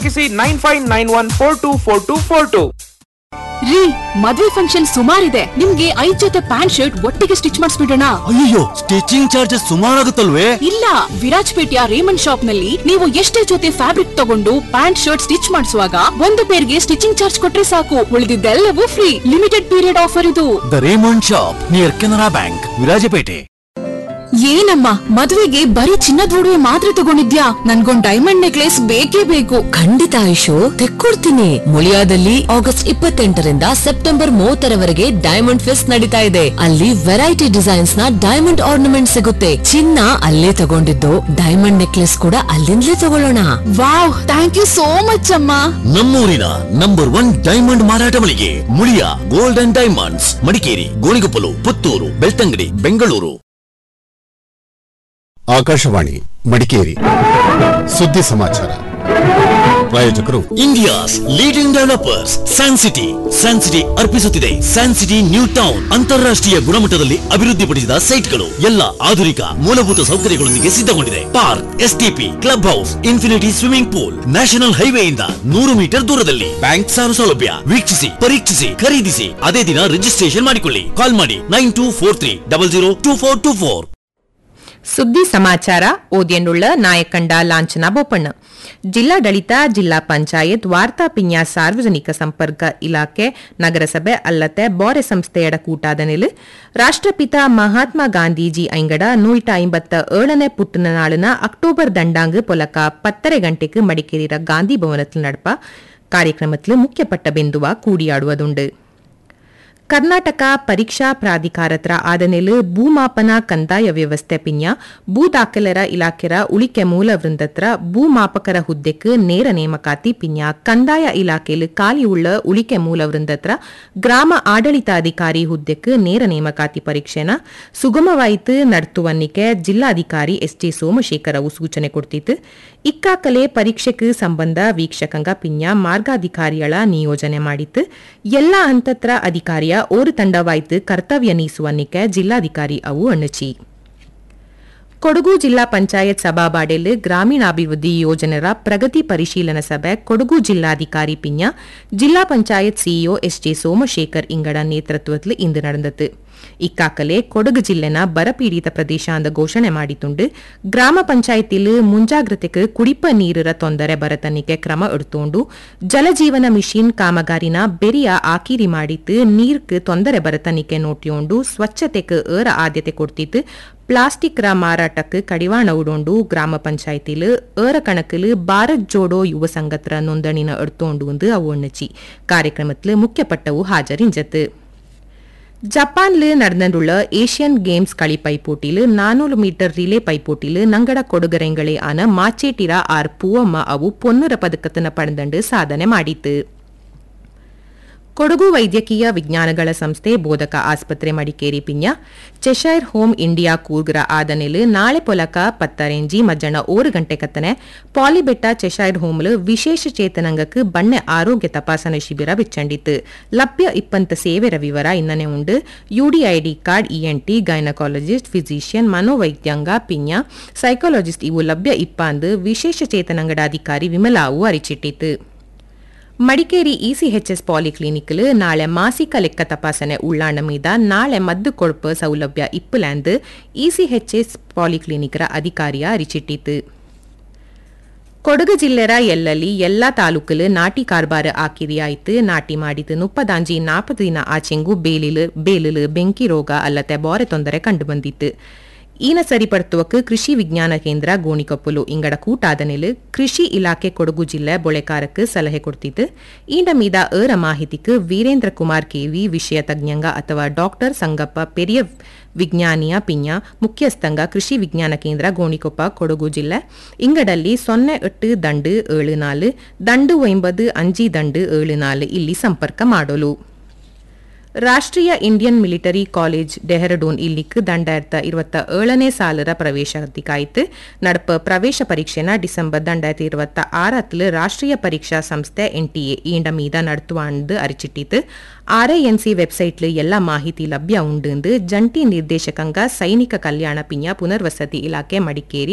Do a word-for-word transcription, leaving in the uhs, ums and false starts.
Nine five nine one four two four two four two. ರೀ, ಮದ್ವೆ function ಸುಮಾರಿದೆ, ನಿಮ್ಗೆ ಐದ್ ಜೊತೆ ಪ್ಯಾಂಟ್ ಶರ್ಟ್ ಒಟ್ಟಿಗೆ ಸ್ಟಿಚ್ ಮಾಡಿಸ್ಬಿಡೋಣ. ಅಯ್ಯೋ, ಸ್ಟಿಚಿಂಗ್ ಚಾರ್ಜಸ್ ಸುಮಾರಾಗುತ್ತಲ್ವೇ? ಇಲ್ಲ, ವಿರಾಜ್ಪೇಟೆಯ ರೇಮಂಡ್ ಶಾಪ್ ನಲ್ಲಿ ನೀವು ಎಷ್ಟೇ ಜೊತೆ ಫ್ಯಾಬ್ರಿಕ್ ತಗೊಂಡು ಪ್ಯಾಂಟ್ ಶರ್ಟ್ ಸ್ಟಿಚ್ ಮಾಡಿಸುವಾಗ ಒಂದು ಪೇರ್ಗೆ ಸ್ಟಿಚಿಂಗ್ ಚಾರ್ಜ್ ಕೊಟ್ರೆ ಸಾಕು, ಉಳಿದಿದ್ದೆಲ್ಲವೂ ಫ್ರೀ. ಲಿಮಿಟೆಡ್ ಪೀರಿಯಡ್ ಆಫರ್ ಇದು. The Raymond shop near Canara bank, Virajpet. ಏನಮ್ಮ, ಮದುವೆಗೆ ಬರೀ ಚಿನ್ನದ ಒಡವೆ ಮಾತ್ರ ತಗೊಂಡಿದ್ಯಾ? ನನ್ಗೊಂದ್ ಡೈಮಂಡ್ ನೆಕ್ಲೆಸ್ ಬೇಕೇ ಬೇಕು. ಖಂಡಿತ ಆಯುಷು, ತೆಕ್ಕೊಡ್ತೀನಿ. ಮುಳಿಯಾದಲ್ಲಿ ಆಗಸ್ಟ್ ಇಪ್ಪತ್ತೆಂಟರಿಂದ ಸೆಪ್ಟೆಂಬರ್ ಮೂವತ್ತರವರೆಗೆ ಡೈಮಂಡ್ ಫೆಸ್ಟ್ ನಡೀತಾ ಇದೆ. ಅಲ್ಲಿ ವೆರೈಟಿ ಡಿಸೈನ್ಸ್ ನ ಡೈಮಂಡ್ ಆರ್ನಮೆಂಟ್ ಸಿಗುತ್ತೆ. ಚಿನ್ನ ಅಲ್ಲೇ ತಗೊಂಡಿದ್ದು, ಡೈಮಂಡ್ ನೆಕ್ಲೆಸ್ ಕೂಡ ಅಲ್ಲಿಂದಲೇ ತಗೊಳ್ಳೋಣ. Wow, thank you so much ಅಮ್ಮ. ನಮ್ಮೂರಿನ ನಂಬರ್ ಒನ್ ಡೈಮಂಡ್ ಮಾರಾಟ ಮಳಿಗೆ Muliya gold and diamonds, Madikeri, Gonikoppal, Puttur, Belthangady, Bengaluru. Akashvani Madikeri ಸುದ್ದಿ ಸಮಾಚಾರ. ಪ್ರಾಯೋಜಕರು India's leading developers San city. San city ಅರ್ಪಿಸುತ್ತಿದೆ San city new town. ಅಂತಾರಾಷ್ಟ್ರೀಯ ಗುಣಮಟ್ಟದಲ್ಲಿ ಅಭಿವೃದ್ಧಿಪಡಿಸಿದ ಸೈಟ್ಗಳು, ಎಲ್ಲ ಆಧುನಿಕ ಮೂಲಭೂತ ಸೌಕರ್ಯಗಳೊಂದಿಗೆ ಸಿದ್ಧಗೊಂಡಿದೆ. Park, STP, club house, infinity swimming pool, national ಹೈವೇಯಿಂದ ನೂರು ಮೀಟರ್ ದೂರದಲ್ಲಿ. ಬ್ಯಾಂಕ್ ಸಾಲ ಸೌಲಭ್ಯ. ವೀಕ್ಷಿಸಿ, ಪರೀಕ್ಷಿಸಿ, ಖರೀದಿಸಿ, ಅದೇ ದಿನ ರಿಜಿಸ್ಟ್ರೇಷನ್ ಮಾಡಿಕೊಳ್ಳಿ. ಕಾಲ್ ಮಾಡಿ nine two four three double zero two four two four. ಸುದ್ದಿ ಸಮಾಚಾರ ಓದಿಯನ್ನುಳ್ಳ ನಾಯಕಂಡ ಲಾಂಛನ ಬೋಪಣ್ಣ. ಜಿಲ್ಲಾಡಳಿತ, ಜಿಲ್ಲಾ ಪಂಚಾಯತ್, ವಾರ್ತಾ ಪಿಂಜ ಸಾರ್ವಜನಿಕ ಸಂಪರ್ಕ ಇಲಾಖೆ, ನಗರಸಭೆ ಅಲ್ಲತೆ ಬೋರೆ ಸಂಸ್ಥೆಯಡ ಕೂಟಾದ ನೆಲೆ ರಾಷ್ಟ್ರಪಿತ ಮಹಾತ್ಮ ಗಾಂಧೀಜಿ ಐಂಗಡ ನೂಟ ಐಂಬತ್ತ ಏಳನೇ ಪುಟ್ಟನ ನಾಳಿನ ಅಕ್ಟೋಬರ್ ದಂಡಾಂಗ್ ಪೊಲಕ ಪತ್ತರೆ ಗಂಟೆಗೆ ಮಡಿಕೇರಿಯ ಗಾಂಧಿ ಭವನத்தில் நடப்ப ಕಾರ್ಯಕ್ರಮத்தில் ಮುಖ್ಯಪಟ್ಟ ಬಿಂದುವ ಕೂಡಿಯಾಡುವುದುಂಡು. ಕರ್ನಾಟಕ ಪರೀಕ್ಷಾ ಪ್ರಾಧಿಕಾರತ್ರ ಆದನೆಲು ಭೂಮಾಪನ ಕಂದಾಯ ವ್ಯವಸ್ಥೆ ಪಿನ್ಯ ಭೂ ದಾಖಲೆರ ಇಲಾಖೆರ ಉಳಿಕೆ ಮೂಲ ವೃಂದತ್ರ ಭೂಮಾಪಕರ ಹುದ್ದೆக்கு ನೇರ ನೇಮಕಾತಿ ಪಿನ್ಯ ಕಂದಾಯ ಇಲಾಖೆಲು ಖಾಲಿ ಉಳ್ಳ ಉಳಿಕೆ ಮೂಲ ವೃಂದತ್ರ ಗ್ರಾಮ ಆಡಳಿತಾಧಿಕಾರಿ ಹುದ್ದೆக்கு ನೇರ ನೇಮಕಾತಿ ಪರೀಕ್ಷೆನ ಸುಗಮವಾಯಿತು ನಡ್ತುವನ್ನಿಕೆ ಜಿಲ್ಲಾಧಿಕಾರಿ ಎಸ್ ಟಿ ಸೋಮಶೇಖರ್ ಅವು ಸೂಚನೆ ಕೊಡ್ತಿತ್ತು. ಇಕ್ಕಾಕಲೆ ಪರೀಕ್ಷೆಗೆ ಸಂಬಂಧ ವೀಕ್ಷಕಂಗ ಪಿನ್ಯ ಮಾರ್ಗಾಧಿಕಾರಿಗಳ ನಿಯೋಜನೆ ಮಾಡಿತ್ತು. ಎಲ್ಲ ಹಂತತ್ರ ಅಧಿಕಾರಿಯ ಓರು ತಂಡವಾಯ್ತು ಕರ್ತವ್ಯ ನೀಸುವನ್ನಿಕೆ ಜಿಲ್ಲಾಧಿಕಾರಿ ಅವು ಅಣ್ಣಚಿ. ಕೊಡಗು ಜಿಲ್ಲಾ ಪಂಚಾಯತ್ ಸಭಾಬಾಡೆಲ್ ಗ್ರಾಮೀಣಾಭಿವೃದ್ಧಿ ಯೋಜನೆರ ಪ್ರಗತಿ ಪರಿಶೀಲನಾ ಸಭೆ ಕೊಡಗು ಜಿಲ್ಲಾಧಿಕಾರಿ ಪಿನ್ಯ ಜಿಲ್ಲಾ panchayat CEO S J Somashekar ಇಂಗಡ ನೇತೃತ್ವದಲ್ಲಿ ಇಂದು ನಡೆದது. ಇಕ್ಕಾಕಲೆ ಕೊಡಗು ಜಿಲ್ಲೆನ ಬರಪೀಡಿತ ಪ್ರದೇಶ ಅಂದ ಘೋಷಣೆ ಮಾಡಿತುಂಡು ಗ್ರಾಮ ಪಂಚಾಯತಿಲು ಮುಂಜಾಗ್ರತೆಗೆ ಕುಡಿಪ ನೀರರ ತೊಂದರೆ ಬರತನಿಕೆ ಕ್ರಮ ಎಡ್ತೋಂಡು ಜಲಜೀವನ ಮಿಷನ್ ಕಾಮಗಾರಿನ ಬೆರಿಯ ಆಕಿರಿ ಮಾಡಿತ್ತು ನೀರ್ಕ್ ತೊಂದರೆ ಬರತನಿಕೆ ನೋಟಿಯೋಂಡು ಸ್ವಚ್ಛತೆಗೆ ಏರ ಆದ್ಯತೆ ಕೊಡ್ತಿತ್ತು. ಪ್ಲಾಸ್ಟಿಕ್ ರ ಮಾರಾಟಕ್ಕೆ ಕಡಿವಾಣ ಉಡೋಂಡು ಗ್ರಾಮ ಪಂಚಾಯತಿಲು ಏರ ಕಣಕಲು ಭಾರತ್ ಜೋಡೋ ಯುವ ಸಂಘತ್ರ ನೋಂದಣಿನ ಎಡ್ತೋಂಡು ಎಂದು ಅವಣ್ಣಚಿ ಕಾರ್ಯಕ್ರಮത്തിൽ ಮುಖ್ಯಪಟ್ಟವು ಹಾಜರಿಂಜತ್ತು. ಜಪಾನ್ಲು நடந்துள்ள ಏಷ್ಯನ್ ಗೇಮ್ಸ್ களி பைப்போட்டியில் நானூறு மீட்டர் ரிலே பைப்போட்டியில் நங்கட கொடுகரைங்களே ஆன மாச்சேட்டிரா ஆர் பூவಮ್ಮ ಅವು ಪೊನ್ನರ ಪದಕತನ ಪಡೆದಂಡು ಸಾಧನೆ ಮಾಡಿತು. ಕೊಡಗು ವೈದ್ಯಕೀಯ ವಿಜ್ಞಾನಗಳ ಸಂಸ್ಥೆ ಬೋಧಕ ಆಸ್ಪತ್ರೆ ಮಡಿಕೇರಿ ಪಿಂಜ ಚೆಶೈರ್ ಹೋಮ್ ಇಂಡಿಯಾ ಕೂರ್ಗ್ರ ಆದನೆಲು ನಾಳೆ ಪೊಲಕ ಪತ್ತರೆಂಜಿ ಮಜ್ಜನ ಓರು ಗಂಟೆ ಕತ್ತನೆ ಪಾಲಿಬೆಟ್ಟ ಚೆಶೈರ್ ಹೋಮ್ಲು ವಿಶೇಷ ಚೇತನಂಗಕ್ಕೆ ಬಣ್ಣೆ ಆರೋಗ್ಯ ತಪಾಸಣೆ ಶಿಬಿರ ವಿಚ್ಚಂಡಿತು. ಲಭ್ಯ ಇಪ್ಪಂತ ಸೇವೆರ ವಿವರ ಇನ್ನನೆ ಉಂಡು. UDID card, ENT, gynaecologist, physician, ಮನೋವೈದ್ಯಂಗ ಪಿಂಜ ಸೈಕಾಲಜಿಸ್ಟ್ ಇವು ಲಭ್ಯ ಇಪ್ಪಂದು ವಿಶೇಷ ಚೇತನಂಗಡ ಅಧಿಕಾರಿ ವಿಮಲಾವು ಅರಿಚಿಟ್ಟಿತು. ಮಡಿಕೇರಿ ಇಸಿಎಚ್ಎಸ್ ಪಾಲಿಕ್ಲಿನಿಕ್ ನಾಳೆ ಮಾಸಿಕ ಲೆಕ್ಕ ತಪಾಸಣೆ ಉಳ್ಳಾಣ ಮೀದ ನಾಳೆ ಮದ್ದು ಕೊಡ್ಪ ಸೌಲಭ್ಯ ಇಪ್ಪಲೆಂದು ಇಸಿಎಚ್ಎಸ್ ಪಾಲಿಕ್ಲಿನಿಕ್ರ ಅಧಿಕಾರಿಯ ಅರಿಚಿಟ್ಟಿತು. ಕೊಡಗು ಜಿಲ್ಲೆರ ಎಲ್ಲಲ್ಲಿ ಎಲ್ಲಾ ತಾಲೂಕಲು ನಾಟಿ ಕಾರ್ಬಾರ ಆಕಿರಿಯಾಯಿತು. ನಾಟಿ ಮಾಡಿತು ಮುಪ್ಪದಾಂಜಿ ನಾಪತ್ತು ದಿನ ಆಚೆಂಗು ಬೇಲಿಲು ಬೇಲಿಲು ಬೆಂಕಿ ರೋಗ ಅಲ್ಲದೆ ಬೋರೆ ತೊಂದರೆ ಕಂಡುಬಂದಿತ್ತು. ಈನ ಸರಿಪಡ್ತುವಕ್ಕೆ ಕೃಷಿ ವಿಜ್ಞಾನ ಕೇಂದ್ರ ಗೋಣಿಕೊಪ್ಪಲು ಇಂಗಡ ಕೂಟಾದನೆಲು ಕೃಷಿ ಇಲಾಖೆ ಕೊಡಗು ಜಿಲ್ಲೆ ಬೊಳೆಕಾರಕ್ಕೆ ಸಲಹೆ ಕೊಡ್ತಿತ್ತು. ಈಂಡ ಮೀದ ಏರ ಮಾಹಿತಿக்கு ವೀರೇಂದ್ರ ಕುಮಾರ್ ಕೆವಿ ವಿಷಯ ತಜ್ಞಂಗ ಅಥವಾ ಡಾಕ್ಟರ್ ಸಂಗಪ್ಪ ಪೆರಿಯ ವಿಜ್ಞಾನಿಯ ಪಿಂಜ ಮುಖ್ಯಸ್ಥಂಗ ಕೃಷಿ ವಿಜ್ಞಾನ ಕೇಂದ್ರ ಗೋಣಿಕೊಪ್ಪ ಕೊಡಗು ಜಿಲ್ಲೆ ಇಂಗಡಲ್ಲಿ ಸೊನ್ನೆ ಎಟ್ಟು ದಂಡು ಏಳು ನಾಲು ದಂಡು ಒಂಬದು ಅಂಜಿ ದಂಡು ಏಳು ನಾಲು ಇಲ್ಲಿ ಸಂಪರ್ಕ ಮಾಡಲು. ರಾಷ್ಟ್ರೀಯ ಇಂಡಿಯನ್ ಮಿಲಿಟರಿ ಕಾಲೇಜ್ ಡೆಹ್ರಾಡೂನ್ ಇಲ್ಲಿಕ್ ದಂಡಾಯಿರತ್ತ ಇರುವತ್ತ ಏಳನೇ ಸಾಲರ ಪ್ರವೇಶಾಧಿಕಾಯಿತು. ನಡಪ ಪ್ರವೇಶ ಪರೀಕ್ಷೆನ ಡಿಸೆಂಬರ್ ದಂಡಾಯಿರത്തി ഇരുപത്തി ആറത്തിൽ ರಾಷ್ಟ್ರೀಯ ಪರೀಕ್ಷಾ ಸಂಸ್ಥೆ ಎನ್ಟಿಎ ಈಂಡ ಮೀದ ನಡ್ತುವಾಂದು ಅರಿಚಿಟ್ಟಿತು. ಆರ್ಐಎನ್ಸಿ ವೆಬ್ಸೈಟ್ಲು ಎಲ್ಲ ಮಾಹಿತಿ ಲಭ್ಯ ಉಂಡು ಜಂಟಿ ನಿರ್ದೇಶಕಂಗ ಸೈನಿಕ ಕಲ್ಯಾಣ ಪಿಂಜ ಪುನರ್ವಸತಿ ಇಲಾಖೆ ಮಡಿಕೇರಿ